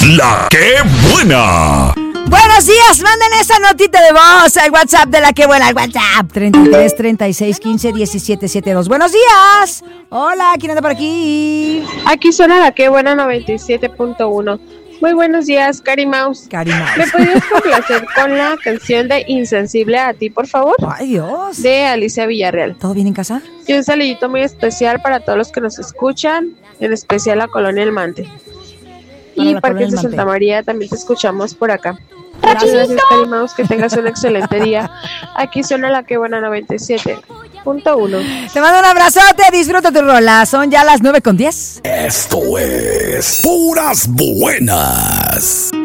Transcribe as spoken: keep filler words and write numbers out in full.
La que buena. Buenos días, manden esa notita de voz al WhatsApp de La que buena, al WhatsApp treinta y tres, treinta y seis, quince, diecisiete, setenta y dos. Buenos días. Hola, ¿quién anda por aquí? Aquí suena La que buena noventa y siete punto uno. Muy buenos días, Cari Mouse. Cari Mouse. ¿Me podrías complacer con la canción de Insensible a ti, por favor? Ay, Dios. De Alicia Villarreal. ¿Todo bien en casa? Y un saludito muy especial para todos los que nos escuchan, en especial la Colonia El Mante. Para Y la Parques de Colonia El Santa Mante. María también te escuchamos por acá. Muchas gracias, Cari Mouse, que tengas un excelente día. Aquí suena La que buena noventa y siete punto uno. Te mando un abrazote, disfruta tu rola. Son ya las nueve con diez. Esto es Puras Buenas.